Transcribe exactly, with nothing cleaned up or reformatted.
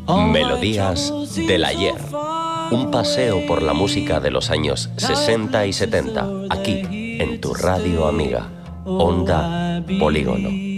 Melodías del ayer. Un paseo por la música de los años sesenta y setenta, aquí, en tu radio amiga, Onda Polígono.